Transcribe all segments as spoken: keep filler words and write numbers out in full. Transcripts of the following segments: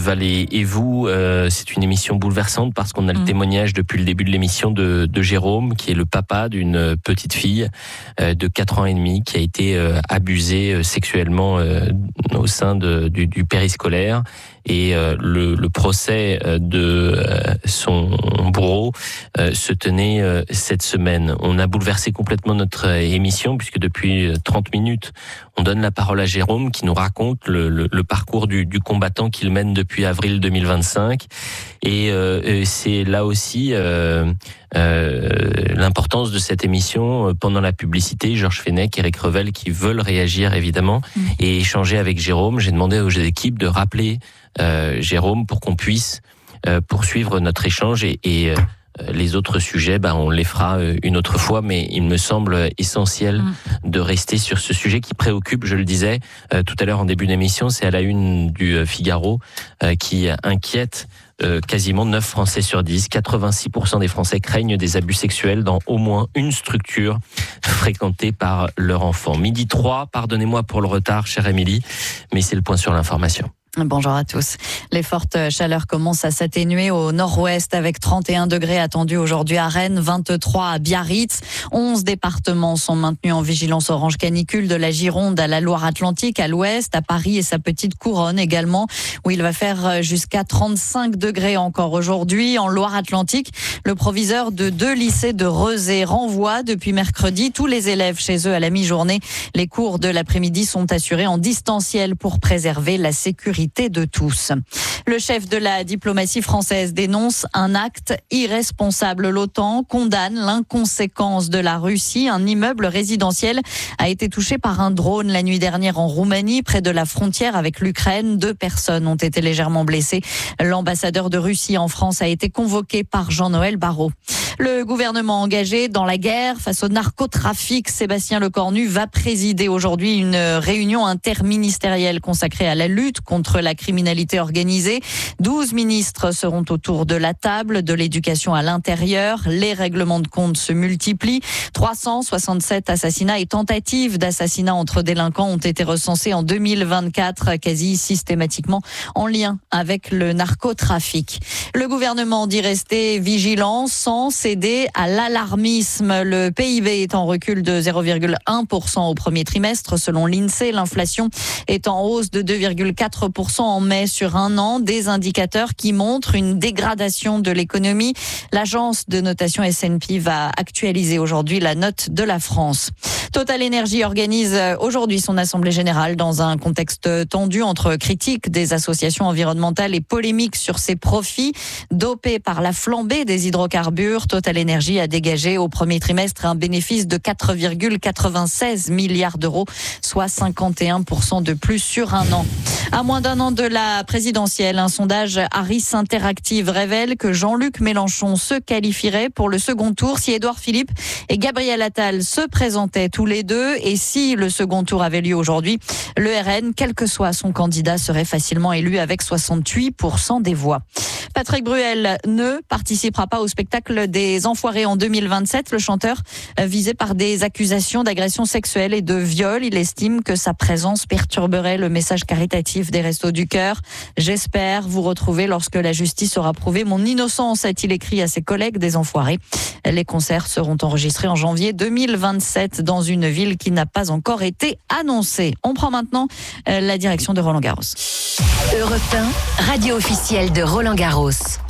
Valais et vous, euh, c'est une émission bouleversante parce qu'on a le mmh. témoignage depuis le début de l'émission de, de Jérôme, qui est le papa d'une petite fille euh, de quatre ans et demi qui a été euh, abusée euh, sexuellement euh, au sein de, du, du périscolaire. Et euh, le, le procès de euh, son bourreau euh, se tenait euh, cette semaine. On a bouleversé complètement notre émission puisque depuis trente minutes, on donne la parole à Jérôme qui nous raconte le, le, le parcours du, du combattant qu'il mène depuis avril deux mille vingt-cinq. Et euh, c'est là aussi euh, euh, l'importance de cette émission. Pendant la publicité, Georges Fenech, Eric Revel qui veulent réagir évidemment mmh. et échanger avec Jérôme. J'ai demandé aux équipes de rappeler Euh, Jérôme pour qu'on puisse euh, poursuivre notre échange et, et euh, les autres sujets, bah, on les fera euh, une autre fois, mais il me semble essentiel mmh. de rester sur ce sujet qui préoccupe, je le disais euh, tout à l'heure en début d'émission, c'est à la une du euh, Figaro euh, qui inquiète euh, quasiment neuf Français sur dix. quatre-vingt-six pour cent des Français craignent des abus sexuels dans au moins une structure fréquentée par leur enfant. Midi trois, pardonnez-moi pour le retard, chère Émilie, mais c'est le point sur l'information. Bonjour à tous. Les fortes chaleurs commencent à s'atténuer au nord-ouest avec trente et un degrés attendus aujourd'hui à Rennes, vingt-trois à Biarritz. onze départements sont maintenus en vigilance orange canicule de la Gironde à la Loire-Atlantique, à l'ouest, à Paris et sa petite couronne également, où il va faire jusqu'à trente-cinq degrés encore aujourd'hui. En Loire-Atlantique, le proviseur de deux lycées de Rezé renvoie depuis mercredi tous les élèves chez eux à la mi-journée. Les cours de l'après-midi sont assurés en distanciel pour préserver la sécurité de tous. Le chef de la diplomatie française dénonce un acte irresponsable. L'OTAN condamne l'inconséquence de la Russie. Un immeuble résidentiel a été touché par un drone la nuit dernière en Roumanie, près de la frontière avec l'Ukraine. Deux personnes ont été légèrement blessées. L'ambassadeur de Russie en France a été convoqué par Jean-Noël Barrot. Le gouvernement engagé dans la guerre face au narcotrafic, Sébastien Lecornu va présider aujourd'hui une réunion interministérielle consacrée à la lutte contre la criminalité organisée. douze ministres seront autour de la table, de l'éducation à l'intérieur. Les règlements de compte se multiplient. trois cent soixante-sept assassinats et tentatives d'assassinat entre délinquants ont été recensés en deux mille vingt-quatre, quasi systématiquement en lien avec le narcotrafic. Le gouvernement dit rester vigilant sans céder à l'alarmisme. Le P I B est en recul de zéro virgule un pour cent au premier trimestre selon l'INSEE. L'inflation est en hausse de deux virgule quatre pour cent en mai sur un an. Des indicateurs qui montrent une dégradation de l'économie. L'agence de notation S and P va actualiser aujourd'hui la note de la France. Total Energy organise aujourd'hui son assemblée générale dans un contexte tendu entre critiques des associations environnementales et polémiques sur ses profits. Dopé par la flambée des hydrocarbures, Total Energy a dégagé au premier trimestre un bénéfice de quatre virgule quatre-vingt-seize milliards d'euros, soit cinquante et un pour cent de plus sur un an. À moins d'un an de la présidentielle, un sondage Harris Interactive révèle que Jean-Luc Mélenchon se qualifierait pour le second tour si Édouard Philippe et Gabriel Attal se présentaient tous les deux. Et si le second tour avait lieu aujourd'hui, le R N, quel que soit son candidat, serait facilement élu avec soixante-huit pour cent des voix. Patrick Bruel ne participera pas au spectacle des Enfoirés en deux mille vingt-sept. Le chanteur, visé par des accusations d'agression sexuelle et de viol, il estime que sa présence perturberait le message caritatif des Restos du Cœur. J'espère vous retrouver lorsque la justice aura prouvé mon innocence, a-t-il écrit à ses collègues des Enfoirés. Les concerts seront enregistrés en janvier deux mille vingt-sept dans une ville qui n'a pas encore été annoncée. On prend maintenant la direction de Roland Garros. Europe un, radio officielle de Roland Garros.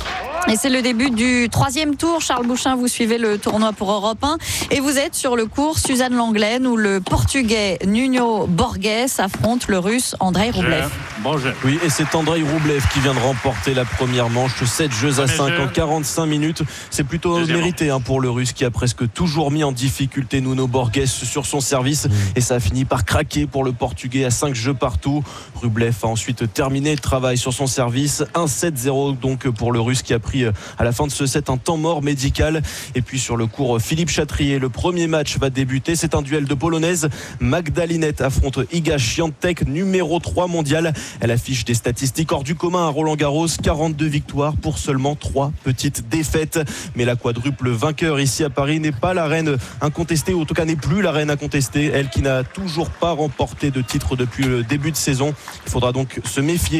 Et c'est le début du troisième tour. Charles Bouchin, vous suivez le tournoi pour Europe un et vous êtes sur le cours Suzanne Lenglen où le Portugais Nuno Borges affronte le Russe Andrei Roublev. Bonjour. Oui, et c'est Andrei Roublev qui vient de remporter la première manche, sept jeux à cinq en quarante-cinq minutes. C'est plutôt Deuxième. mérité hein, pour le Russe qui a presque toujours mis en difficulté Nuno Borges sur son service. Mmh. Et ça a fini par craquer pour le Portugais à cinq jeux partout. Roublev a ensuite terminé le travail sur son service. un sept zéro donc pour le Russe qui a pris à la fin de ce set un temps mort médical. Et puis sur le cours Philippe Chatrier, le premier match va débuter. C'est un duel de polonaise. Magdalinette affronte Iga Świątek, numéro trois mondial. Elle affiche des statistiques hors du commun à Roland Garros, quarante-deux victoires pour seulement trois petites défaites. Mais la quadruple vainqueur ici à Paris n'est pas la reine incontestée, ou en tout cas n'est plus la reine incontestée. Elle qui n'a toujours pas remporté de titre depuis le début de saison. Il faudra donc se méfier